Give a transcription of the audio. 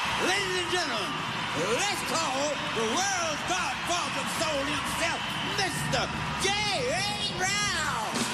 Ladies and gentlemen, let's call the world's godfather soul himself, Mr. J.A. Brown.